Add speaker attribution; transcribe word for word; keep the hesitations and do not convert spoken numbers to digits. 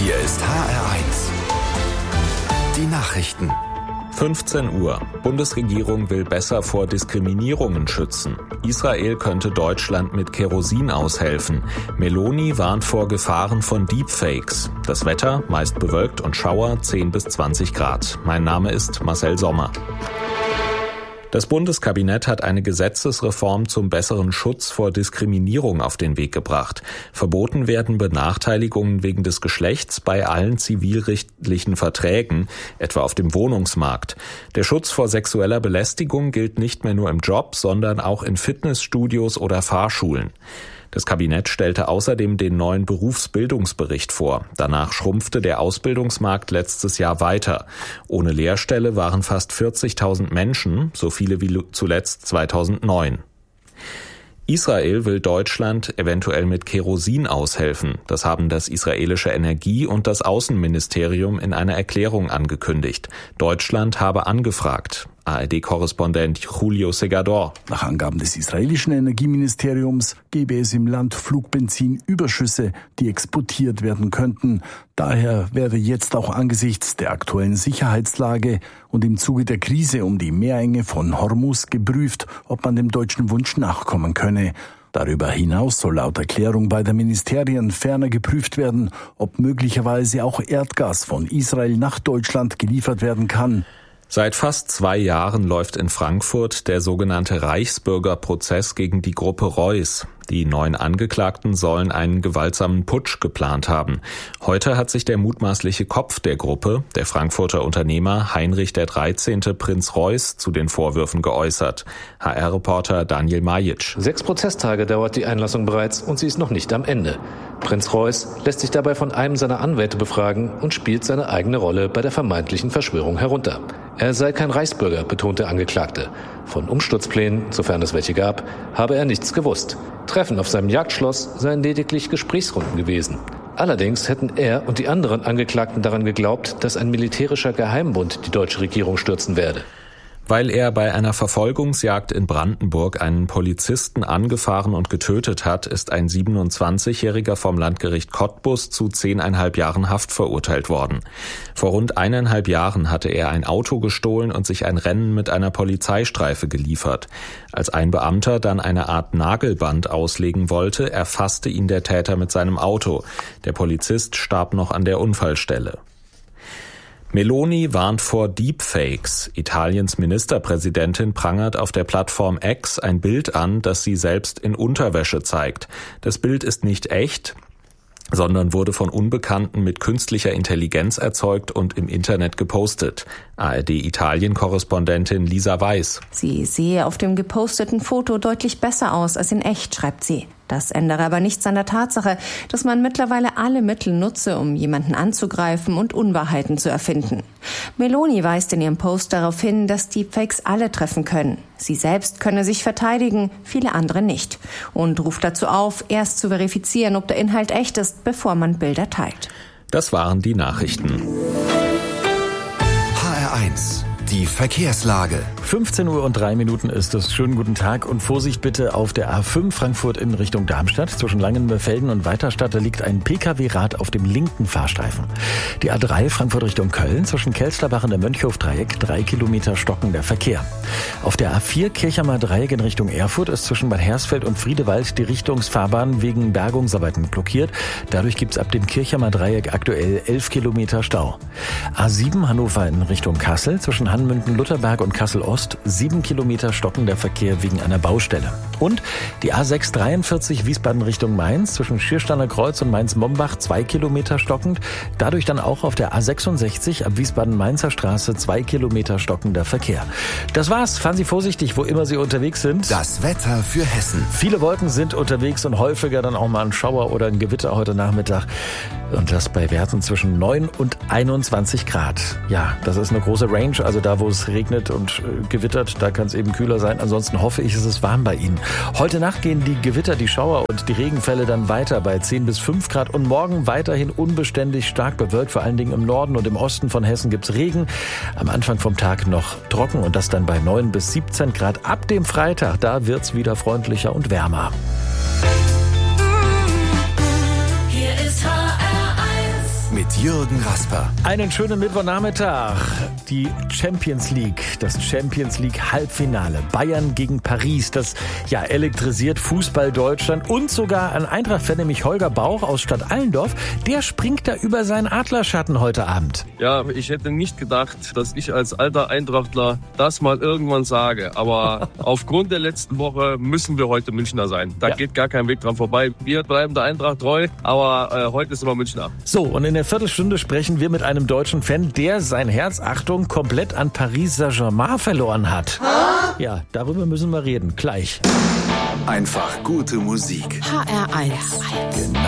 Speaker 1: Hier ist H R eins. Die Nachrichten.
Speaker 2: fünfzehn Uhr. Bundesregierung will besser vor Diskriminierungen schützen. Israel könnte Deutschland mit Kerosin aushelfen. Meloni warnt vor Gefahren von Deepfakes. Das Wetter meist bewölkt und Schauer zehn bis zwanzig Grad. Mein Name ist Marcel Sommer. Das Bundeskabinett hat eine Gesetzesreform zum besseren Schutz vor Diskriminierung auf den Weg gebracht. Verboten werden Benachteiligungen wegen des Geschlechts bei allen zivilrechtlichen Verträgen, etwa auf dem Wohnungsmarkt. Der Schutz vor sexueller Belästigung gilt nicht mehr nur im Job, sondern auch in Fitnessstudios oder Fahrschulen. Das Kabinett stellte außerdem den neuen Berufsbildungsbericht vor. Danach schrumpfte der Ausbildungsmarkt letztes Jahr weiter. Ohne Lehrstelle waren fast vierzigtausend Menschen, so viele wie zuletzt zweitausendneun. Israel will Deutschland eventuell mit Kerosin aushelfen. Das haben das israelische Energie- und das Außenministerium in einer Erklärung angekündigt. Deutschland habe angefragt. A R D-Korrespondent Julio Segador.
Speaker 3: Nach Angaben des israelischen Energieministeriums gebe es im Land Flugbenzinüberschüsse, die exportiert werden könnten. Daher werde jetzt auch angesichts der aktuellen Sicherheitslage und im Zuge der Krise um die Meerenge von Hormuz geprüft, ob man dem deutschen Wunsch nachkommen könne. Darüber hinaus soll laut Erklärung beider Ministerien ferner geprüft werden, ob möglicherweise auch Erdgas von Israel nach Deutschland geliefert werden kann.
Speaker 2: Seit fast zwei Jahren läuft in Frankfurt der sogenannte Reichsbürgerprozess gegen die Gruppe Reuss. Die neun Angeklagten sollen einen gewaltsamen Putsch geplant haben. Heute hat sich der mutmaßliche Kopf der Gruppe, der Frankfurter Unternehmer Heinrich der dreizehnte Prinz Reuss, zu den Vorwürfen geäußert. H R-Reporter Daniel Majic.
Speaker 4: Sechs Prozesstage dauert die Einlassung bereits und sie ist noch nicht am Ende. Prinz Reuss lässt sich dabei von einem seiner Anwälte befragen und spielt seine eigene Rolle bei der vermeintlichen Verschwörung herunter. Er sei kein Reichsbürger, betont der Angeklagte. Von Umsturzplänen, sofern es welche gab, habe er nichts gewusst. Treffen auf seinem Jagdschloss seien lediglich Gesprächsrunden gewesen. Allerdings hätten er und die anderen Angeklagten daran geglaubt, dass ein militärischer Geheimbund die deutsche Regierung stürzen werde.
Speaker 2: Weil er bei einer Verfolgungsjagd in Brandenburg einen Polizisten angefahren und getötet hat, ist ein siebenundzwanzigjähriger vom Landgericht Cottbus zu zehneinhalb Jahren Haft verurteilt worden. Vor rund eineinhalb Jahren hatte er ein Auto gestohlen und sich ein Rennen mit einer Polizeistreife geliefert. Als ein Beamter dann eine Art Nagelband auslegen wollte, erfasste ihn der Täter mit seinem Auto. Der Polizist starb noch an der Unfallstelle. Meloni warnt vor Deepfakes. Italiens Ministerpräsidentin prangert auf der Plattform X ein Bild an, das sie selbst in Unterwäsche zeigt. Das Bild ist nicht echt, sondern wurde von Unbekannten mit künstlicher Intelligenz erzeugt und im Internet gepostet. A R D-Italien-Korrespondentin Lisa Weiß.
Speaker 5: Sie sehe auf dem geposteten Foto deutlich besser aus als in echt, schreibt sie. Das ändere aber nichts an der Tatsache, dass man mittlerweile alle Mittel nutze, um jemanden anzugreifen und Unwahrheiten zu erfinden. Meloni weist in ihrem Post darauf hin, dass Deepfakes alle treffen können. Sie selbst könne sich verteidigen, viele andere nicht. Und ruft dazu auf, erst zu verifizieren, ob der Inhalt echt ist, bevor man Bilder teilt.
Speaker 2: Das waren die Nachrichten.
Speaker 1: H R eins. Die Verkehrslage.
Speaker 3: fünfzehn Uhr und drei Minuten ist es. Schönen guten Tag und Vorsicht bitte auf der A fünf Frankfurt in Richtung Darmstadt. Zwischen Langenfelden und Weiterstadt, da liegt ein Pkw-Rad auf dem linken Fahrstreifen. Die A drei Frankfurt Richtung Köln, zwischen Kelsterbach und der Mönchhof-Dreieck, drei Kilometer stockender Verkehr. Auf der A vier Kirchheimer Dreieck in Richtung Erfurt ist zwischen Bad Hersfeld und Friedewald die Richtungsfahrbahn wegen Bergungsarbeiten blockiert. Dadurch gibt es ab dem Kirchheimer Dreieck aktuell elf Kilometer Stau. A sieben Hannover in Richtung Kassel, zwischen Hanmünden-Lutherberg und Kassel-Ost, sieben Kilometer stockender Verkehr wegen einer Baustelle. Und die A sechs dreiundvierzig Wiesbaden Richtung Mainz, zwischen Schiersteiner Kreuz und Mainz-Mombach, zwei Kilometer stockend. Dadurch dann auch auf der A sechsundsechzig ab Wiesbaden-Mainzer Straße, zwei Kilometer stockender Verkehr. Das war's. Fahren Sie vorsichtig, wo immer Sie unterwegs sind.
Speaker 1: Das Wetter für Hessen.
Speaker 3: Viele Wolken sind unterwegs und häufiger dann auch mal ein Schauer oder ein Gewitter heute Nachmittag. Und das bei Werten zwischen neun und einundzwanzig Grad. Ja, das ist eine große Range. Also da, wo es regnet und äh, gewittert, da kann es eben kühler sein. Ansonsten hoffe ich, es ist warm bei Ihnen. Heute Nacht gehen die Gewitter, die Schauer und die Regenfälle dann weiter bei zehn bis fünf Grad. Und morgen weiterhin unbeständig stark bewölkt. Vor allen Dingen im Norden und im Osten von Hessen gibt es Regen. Am Anfang vom Tag noch trocken und das dann bei neun bis siebzehn Grad. Ab dem Freitag, da wird es wieder freundlicher und wärmer.
Speaker 1: Mit Jürgen Rasper.
Speaker 3: Einen schönen Mittwochnachmittag. Die Champions League, das Champions League Halbfinale. Bayern gegen Paris, das ja elektrisiert Fußball Deutschland und sogar ein Eintracht-Fan, nämlich Holger Bauch aus Stadt Allendorf, der springt da über seinen Adlerschatten heute Abend.
Speaker 6: Ja, ich hätte nicht gedacht, dass ich als alter Eintrachtler das mal irgendwann sage. Aber aufgrund der letzten Woche müssen wir heute Münchner sein. Da ja. geht gar kein Weg dran vorbei. Wir bleiben der Eintracht treu, aber äh, heute sind wir Münchner.
Speaker 3: So, und in der Viertelstunde sprechen wir mit einem deutschen Fan, der sein Herz, Achtung, komplett an Paris Saint-Germain verloren hat. Ja, darüber müssen wir reden. Gleich.
Speaker 1: Einfach gute Musik.
Speaker 7: H R eins.